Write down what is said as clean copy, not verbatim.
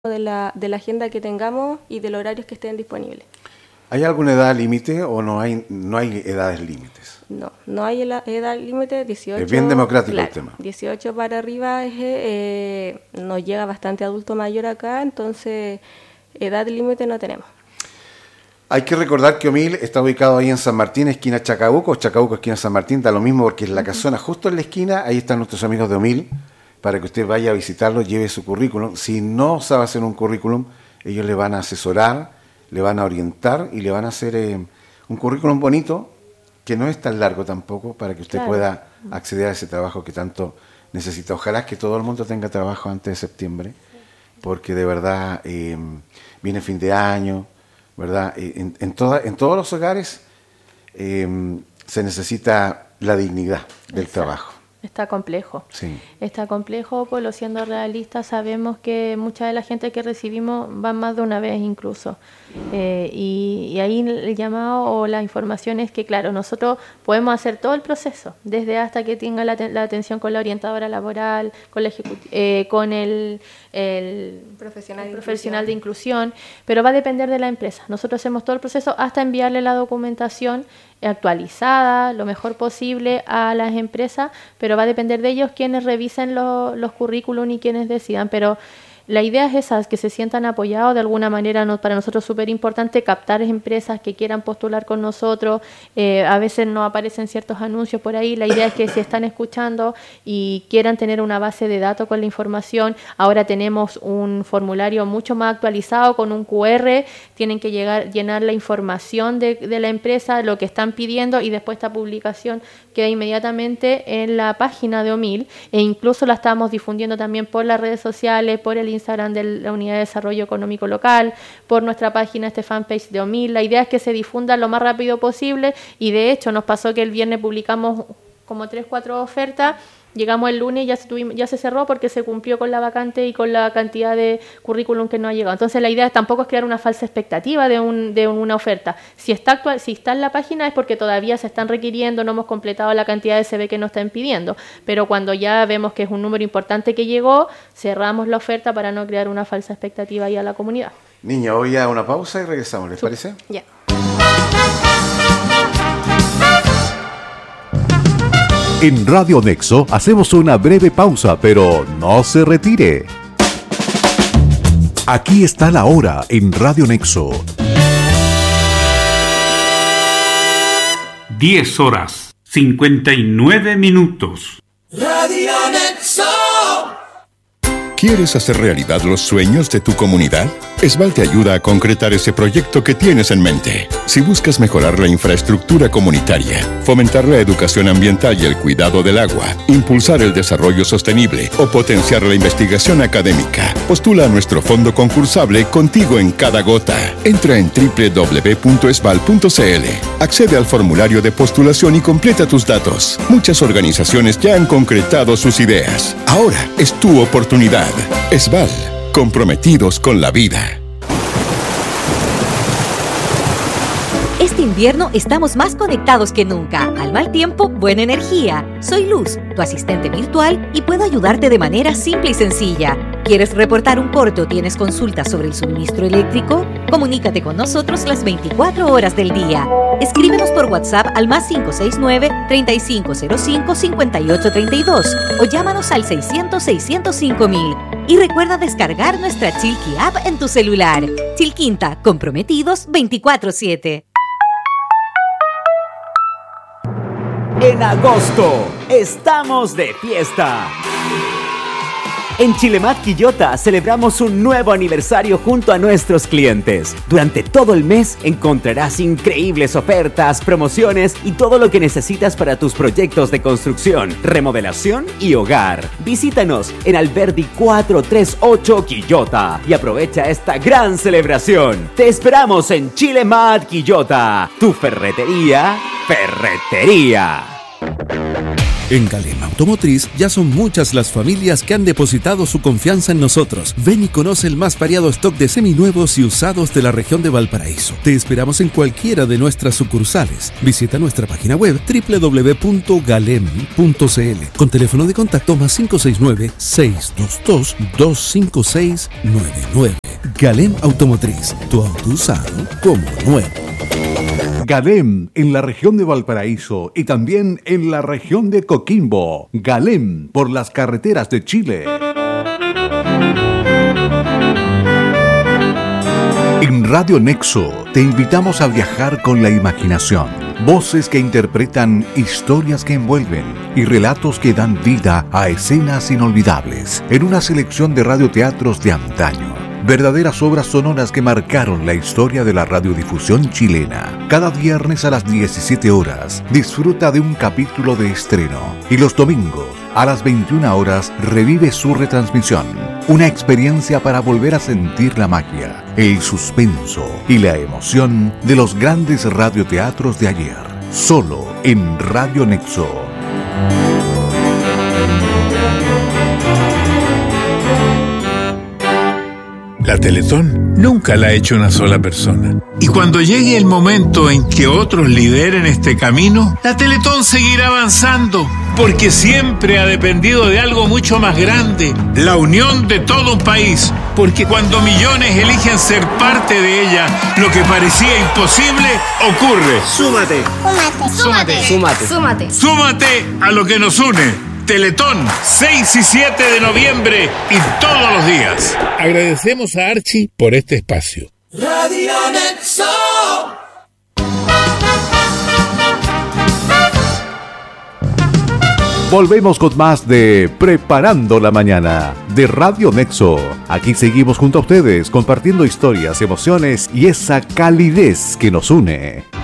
de la agenda que tengamos y de los horarios que estén disponibles. ¿Hay alguna edad límite o no hay edades límites? No hay edad límite, 18. Es bien democrático, claro, el tema. 18 para arriba nos llega bastante adulto mayor acá, entonces edad límite no tenemos. Hay que recordar que Omil está ubicado ahí en San Martín, esquina Chacabuco, esquina San Martín, da lo mismo porque es la casona justo en la esquina, ahí están nuestros amigos de Omil, para que usted vaya a visitarlo, lleve su currículum. Si no sabe hacer un currículum, ellos le van a asesorar, le van a orientar y le van a hacer un currículum bonito, que no es tan largo tampoco, para que usted pueda acceder a ese trabajo que tanto necesita. Ojalá que todo el mundo tenga trabajo antes de septiembre, porque de verdad viene fin de año, ¿verdad? En todos los hogares se necesita la dignidad del trabajo. Está complejo. Sí. Está complejo, Polo, siendo realistas, sabemos que mucha de la gente que recibimos va más de una vez incluso. Y ahí el llamado o la información es que, claro, nosotros podemos hacer todo el proceso, desde hasta que tenga la atención con la orientadora laboral, con el profesional de inclusión, pero va a depender de la empresa. Nosotros hacemos todo el proceso hasta enviarle la documentación actualizada, lo mejor posible a las empresas, pero va a depender de ellos quienes revisen los currículum y quienes decidan, pero la idea es esa, que se sientan apoyados de alguna manera. Para nosotros es súper importante captar empresas que quieran postular con nosotros. A veces no aparecen ciertos anuncios por ahí. La idea es que si están escuchando y quieran tener una base de datos con la información, ahora tenemos un formulario mucho más actualizado con un QR. Tienen que llenar la información de la empresa, lo que están pidiendo, y después esta publicación queda inmediatamente en la página de Omil, e incluso la estamos difundiendo también por las redes sociales, por el Instagram de la Unidad de Desarrollo Económico Local, por nuestra página, fanpage de Omil. La idea es que se difunda lo más rápido posible, y de hecho nos pasó que el viernes publicamos como 3-4 ofertas. Llegamos el lunes y ya se cerró porque se cumplió con la vacante y con la cantidad de currículum que no ha llegado. Entonces la idea tampoco es crear una falsa expectativa de una oferta. Si está en la página es porque todavía se están requiriendo, no hemos completado la cantidad de CV que nos están pidiendo. Pero cuando ya vemos que es un número importante que llegó, cerramos la oferta para no crear una falsa expectativa ahí a la comunidad. Niña, voy a una pausa y regresamos, ¿les parece? Ya. En Radio Nexo hacemos una breve pausa, pero no se retire. Aquí está la hora en Radio Nexo. 10:59. Radio Nexo. ¿Quieres hacer realidad los sueños de tu comunidad? Esval te ayuda a concretar ese proyecto que tienes en mente. Si buscas mejorar la infraestructura comunitaria, fomentar la educación ambiental y el cuidado del agua, impulsar el desarrollo sostenible o potenciar la investigación académica, postula a nuestro fondo concursable Contigo en Cada Gota. Entra en www.esval.cl, accede al formulario de postulación y completa tus datos. Muchas organizaciones ya han concretado sus ideas. Ahora es tu oportunidad. Esval, comprometidos con la vida. Este invierno estamos más conectados que nunca. Al mal tiempo, buena energía. Soy Luz, tu asistente virtual, y puedo ayudarte de manera simple y sencilla. ¿Quieres reportar un corte o tienes consultas sobre el suministro eléctrico? Comunícate con nosotros las 24 horas del día. Escríbenos por WhatsApp al +569-3505-5832 o llámanos al 600-605-000. Y recuerda descargar nuestra Chilqui App en tu celular. Chilquinta, comprometidos 24/7. En agosto, estamos de fiesta. En Chilemat Quillota celebramos un nuevo aniversario junto a nuestros clientes. Durante todo el mes encontrarás increíbles ofertas, promociones y todo lo que necesitas para tus proyectos de construcción, remodelación y hogar. Visítanos en Alberdi 438 Quillota y aprovecha esta gran celebración. Te esperamos en Chilemat Quillota, tu ferretería. En Galem Automotriz ya son muchas las familias que han depositado su confianza en nosotros. Ven y conoce el más variado stock de seminuevos y usados de la región de Valparaíso. Te esperamos en cualquiera de nuestras sucursales. Visita nuestra página web www.galem.cl con teléfono de contacto más 569-622-25699. Galem Automotriz, tu auto usado como nuevo. Galem en la región de Valparaíso y también en la región de Coquimbo. Galem por las carreteras de Chile. En Radio Nexo te invitamos a viajar con la imaginación. Voces que interpretan historias que envuelven y relatos que dan vida a escenas inolvidables en una selección de radioteatros de antaño. Verdaderas obras sonoras que marcaron la historia de la radiodifusión chilena. Cada viernes a las 17 horas disfruta de un capítulo de estreno y los domingos a las 21 horas revive su retransmisión. Una experiencia para volver a sentir la magia, el suspenso y la emoción de los grandes radioteatros de ayer. Solo en Radio Nexo. La Teletón nunca la ha hecho una sola persona. Y cuando llegue el momento en que otros lideren este camino, la Teletón seguirá avanzando, porque siempre ha dependido de algo mucho más grande, la unión de todo un país. Porque cuando millones eligen ser parte de ella, lo que parecía imposible ocurre. Súmate. Súmate. Súmate. Súmate. Súmate a lo que nos une. Teletón, 6 y 7 de noviembre y todos los días. Agradecemos a Archie por este espacio. Radio Nexo. Volvemos con más de Preparando la Mañana de Radio Nexo. Aquí seguimos junto a ustedes compartiendo historias, emociones y esa calidez que nos une.